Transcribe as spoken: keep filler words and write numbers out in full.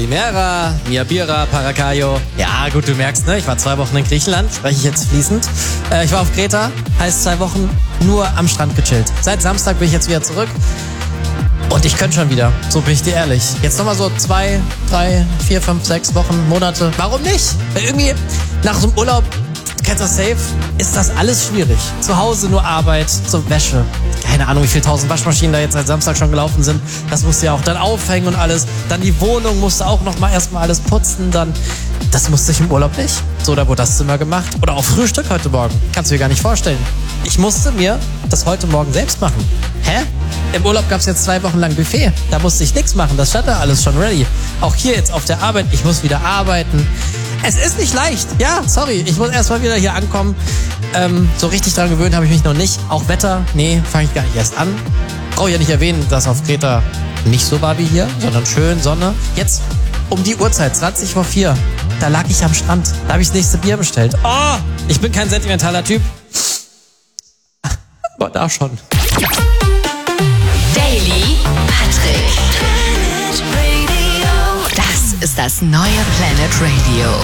Kalimera, Mia Bira, Parakayo. Ja, gut, du merkst, ne? Ich war zwei Wochen in Griechenland, spreche ich jetzt fließend. Äh, ich war auf Kreta, heißt zwei Wochen nur am Strand gechillt. Seit Samstag bin ich jetzt wieder zurück. Und ich könnte schon wieder, so bin ich dir ehrlich. Jetzt nochmal so zwei, drei, vier, fünf, sechs Wochen, Monate. Warum nicht? Weil irgendwie nach so einem Urlaub, du kennst das safe, ist das alles schwierig. Zu Hause nur Arbeit, so Wäsche. Keine Ahnung, wie viele tausend Waschmaschinen da jetzt seit Samstag schon gelaufen sind. Das musst du ja auch dann aufhängen und alles. Dann die Wohnung musst du auch nochmal erstmal alles putzen. Dann, das musste ich im Urlaub nicht. So, da wurde das Zimmer gemacht. Oder auch Frühstück heute Morgen. Kannst du dir gar nicht vorstellen. Ich musste mir das heute Morgen selbst machen. Hä? Im Urlaub gab es jetzt zwei Wochen lang Buffet. Da musste ich nichts machen. Das stand da alles schon ready. Auch hier jetzt auf der Arbeit. Ich muss wieder arbeiten. Es ist nicht leicht. Ja, sorry. Ich muss erst mal wieder hier ankommen. Ähm, so richtig dran gewöhnt habe ich mich noch nicht. Auch Wetter, nee, fange ich gar nicht erst an. Brauche ich ja nicht erwähnen, dass auf Kreta nicht so war wie hier, sondern schön Sonne. Jetzt um die Uhrzeit, zwanzig vor vier, da lag ich am Strand. Da habe ich das nächste Bier bestellt. Oh, ich bin kein sentimentaler Typ. Aber da schon. Daily Patrick. Das ist das neue Planet Radio.